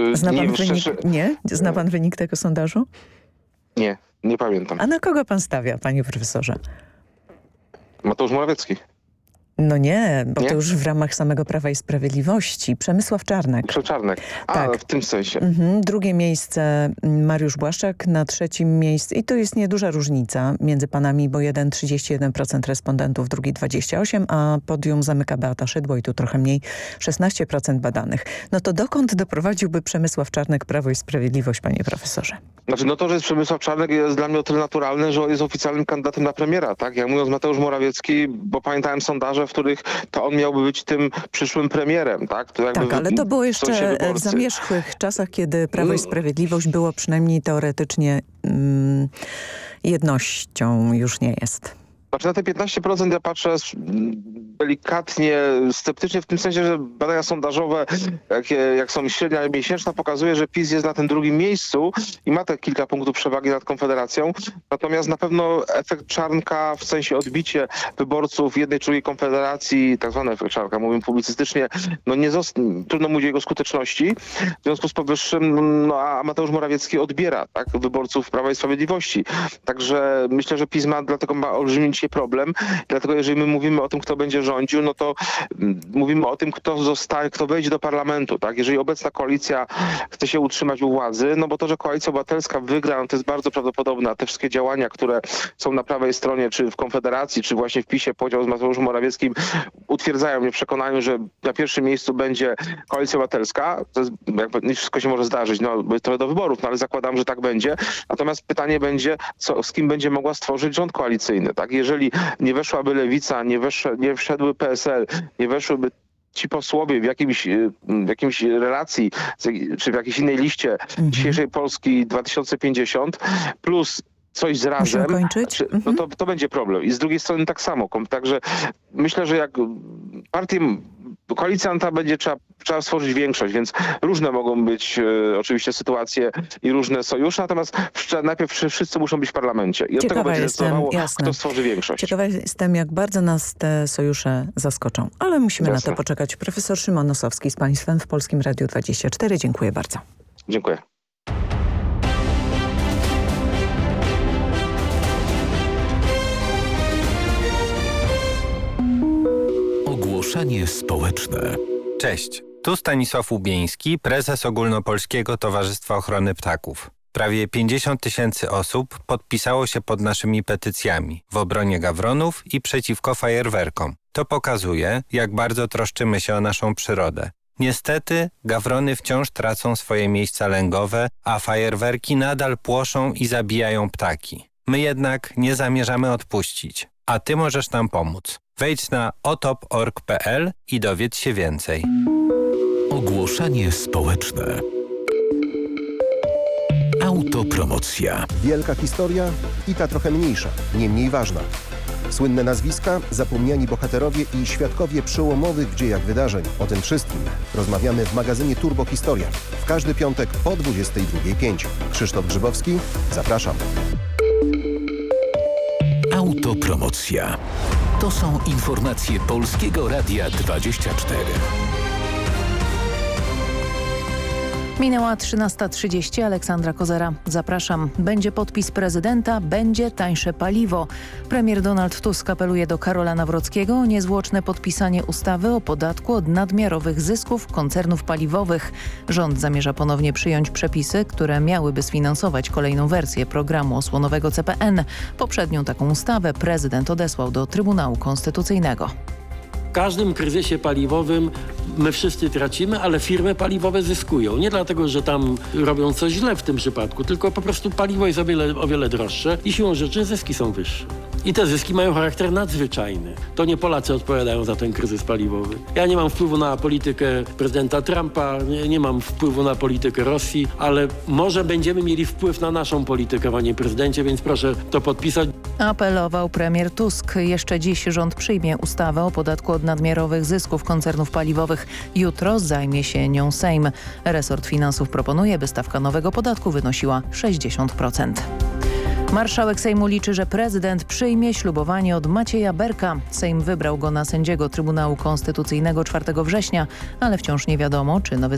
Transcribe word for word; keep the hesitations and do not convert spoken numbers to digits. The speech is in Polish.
Zna pan nie, wynik? szczerze, Nie? Zna pan wynik tego sondażu? nie, nie pamiętam. A na kogo pan stawia, panie profesorze? Mateusz Morawiecki. No nie, bo Nie? to już w ramach samego Prawa i Sprawiedliwości. Przemysław Czarnek. Krzysztof Czarnek. A, Tak. w tym sensie. Mhm. Drugie miejsce Mariusz Błaszczak, na trzecim miejscu. I tu jest nieduża różnica między panami, bo jeden trzydzieści jeden procent respondentów, drugi dwadzieścia osiem procent, a podium zamyka Beata Szydło i tu trochę mniej, szesnaście procent badanych. No to dokąd doprowadziłby Przemysław Czarnek Prawo i Sprawiedliwość, panie profesorze? Znaczy, no to, że jest Przemysław Czarnek, jest dla mnie o tyle naturalne, że on jest oficjalnym kandydatem na premiera, tak? Jak mówiąc Mateusz Morawiecki, bo pamiętałem sondaże, w których to on miałby być tym przyszłym premierem, tak? To jakby Tak, ale to było są się jeszcze w wyborcy. zamierzchłych czasach, kiedy Prawo i Sprawiedliwość było przynajmniej teoretycznie mm, jednością, już nie jest. Znaczy na te piętnaście procent ja patrzę delikatnie, sceptycznie w tym sensie, że badania sondażowe, jak, jak są średnia miesięczna, pokazuje, że PiS jest na tym drugim miejscu i ma te kilka punktów przewagi nad Konfederacją. Natomiast na pewno efekt Czarnka, w sensie odbicie wyborców jednej czy drugiej Konfederacji, tak zwany efekt Czarnka, mówię publicystycznie, no nie zost- trudno mówić o jego skuteczności. W związku z powyższym, no a Mateusz Morawiecki odbiera, tak, wyborców Prawa i Sprawiedliwości. Także myślę, że PiS ma, dlatego ma olbrzymi dzisiaj problem. Dlatego jeżeli my mówimy o tym, kto będzie rządził, no to mm, mówimy o tym, kto zostanie, kto wejdzie do parlamentu, tak? Jeżeli obecna koalicja chce się utrzymać u władzy, no bo to, że Koalicja Obywatelska wygra, no to jest bardzo prawdopodobne, a te wszystkie działania, które są na prawej stronie, czy w Konfederacji, czy właśnie w PiSie, podział z Mateuszem Morawieckim, utwierdzają mnie w przekonaniu, że na pierwszym miejscu będzie Koalicja Obywatelska. To jest, jakby, nie wszystko się może zdarzyć, no bo jest trochę do wyborów, no ale zakładam, że tak będzie. Natomiast pytanie będzie, co, z kim będzie mogła stworzyć rząd koalicyjny, tak? Jeżeli nie weszłaby Lewica, nie, wesz, nie wszedłby P S L, nie weszłyby ci posłowie w jakimś, w jakimś relacji, czy w jakiejś innej liście mhm. dzisiejszej Polski dwa tysiące pięćdziesiąt, plus coś z Razem, czy, no to, to będzie problem. I z drugiej strony tak samo. Także myślę, że jak partie, koalicjanta będzie trzeba, trzeba stworzyć większość, więc różne mogą być e, oczywiście sytuacje i różne sojusze, natomiast najpierw wszyscy muszą być w parlamencie. I od Ciekawa tego będzie jestem, decydowało, jasne. kto stworzy większość. Ciekawa jestem, jak bardzo nas te sojusze zaskoczą. Ale musimy jasne. na to poczekać. Profesor Szymon Nosowski z państwem w Polskim Radiu dwadzieścia cztery. Dziękuję bardzo. Dziękuję. Ogłoszenie społeczne. Cześć, tu Stanisław Łubieński, prezes Ogólnopolskiego Towarzystwa Ochrony Ptaków. Prawie pięćdziesiąt tysięcy osób podpisało się pod naszymi petycjami w obronie gawronów i przeciwko fajerwerkom. To pokazuje, jak bardzo troszczymy się o naszą przyrodę. Niestety, gawrony wciąż tracą swoje miejsca lęgowe, a fajerwerki nadal płoszą i zabijają ptaki. My jednak nie zamierzamy odpuścić, a ty możesz nam pomóc. Wejdź na otop kropka org kropka p l i dowiedz się więcej. Ogłoszenie społeczne. Autopromocja. Wielka historia i ta trochę mniejsza, nie mniej ważna. Słynne nazwiska, zapomniani bohaterowie i świadkowie przełomowych w dziejach wydarzeń. O tym wszystkim rozmawiamy w magazynie Turbo Historia. W każdy piątek po dwudziestej drugiej pięć. Krzysztof Grzybowski, zapraszam. Autopromocja. To są informacje Polskiego Radia dwadzieścia cztery. Minęła trzynasta trzydzieści. Aleksandra Kozera. Zapraszam. Będzie podpis prezydenta, będzie tańsze paliwo. Premier Donald Tusk apeluje do Karola Nawrockiego o niezwłoczne podpisanie ustawy o podatku od nadmiarowych zysków koncernów paliwowych. Rząd zamierza ponownie przyjąć przepisy, które miałyby sfinansować kolejną wersję programu osłonowego C P N. Poprzednią taką ustawę prezydent odesłał do Trybunału Konstytucyjnego. W każdym kryzysie paliwowym my wszyscy tracimy, ale firmy paliwowe zyskują. Nie dlatego, że tam robią coś źle w tym przypadku, tylko po prostu paliwo jest o wiele, o wiele droższe i siłą rzeczy zyski są wyższe. I te zyski mają charakter nadzwyczajny. To nie Polacy odpowiadają za ten kryzys paliwowy. Ja nie mam wpływu na politykę prezydenta Trumpa, nie, nie mam wpływu na politykę Rosji, ale może będziemy mieli wpływ na naszą politykę, panie prezydencie, więc proszę to podpisać. Apelował premier Tusk. Jeszcze dziś rząd przyjmie ustawę o podatku od nadmiarowych zysków koncernów paliwowych. Jutro zajmie się nią Sejm. Resort Finansów proponuje, by stawka nowego podatku wynosiła sześćdziesiąt procent. Marszałek Sejmu liczy, że prezydent przyjmie ślubowanie od Macieja Berka. Sejm wybrał go na sędziego Trybunału Konstytucyjnego czwartego września, ale wciąż nie wiadomo, czy nowy